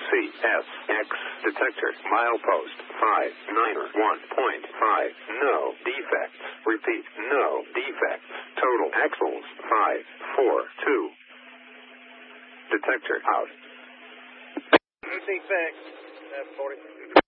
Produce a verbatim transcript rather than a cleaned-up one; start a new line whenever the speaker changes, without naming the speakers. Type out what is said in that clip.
C S X detector. Milepost five nine one point five. No defects. Repeat, no defects. Total axles five four two. Detector out.
No defects. forty.